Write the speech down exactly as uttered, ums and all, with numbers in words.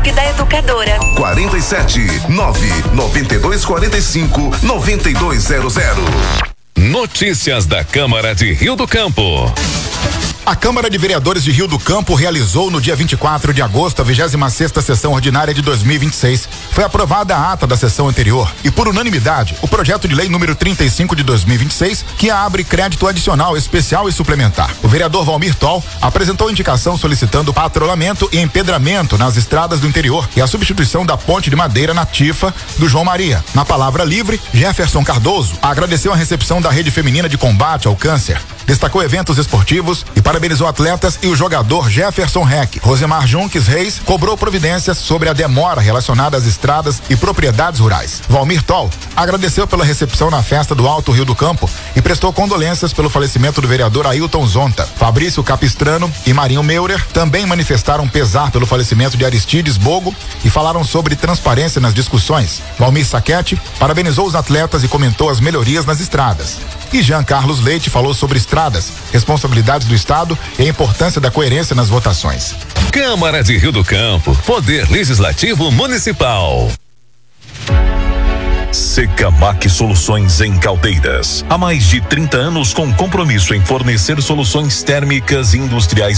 WhatsApp da educadora. quarenta e sete, nove noventa e dois quarenta e cinco, noventa e dois zero zero. Notícias da Câmara de Rio do Campo. A Câmara de Vereadores de Rio do Campo realizou no dia vinte e quatro de agosto a vigésima sexta sessão ordinária de dois mil e vinte e seis. Foi aprovada a ata da sessão anterior e, por unanimidade, o projeto de lei número trinta e cinco de dois mil e vinte e seis, que abre crédito adicional, especial e suplementar. O vereador Valmir Toll apresentou indicação solicitando patrulhamento e empedramento nas estradas do interior e a substituição da ponte de madeira nativa do João Maria. Na palavra livre, Jefferson Cardoso agradeceu a recepção da Rede Feminina de Combate ao Câncer, destacou eventos esportivos e parabenizou atletas e o jogador Jefferson Reck. Rosemar Junques Reis cobrou providências sobre a demora relacionada às estradas e propriedades rurais. Valmir Toll agradeceu pela recepção na festa do Alto Rio do Campo e prestou condolências pelo falecimento do vereador Ailton Zonta. Fabrício Capistrano e Marinho Meurer também manifestaram pesar pelo falecimento de Aristides Bogo e falaram sobre transparência nas discussões. Valmir Saquete parabenizou os atletas e comentou as melhorias nas estradas. E Jean Carlos Leite falou sobre estradas, responsabilidades do Estado e a importância da coerência nas votações. Câmara de Rio do Campo, Poder Legislativo Municipal. Secamac Soluções em Caldeiras. Há mais de trinta anos com compromisso em fornecer soluções térmicas e industriais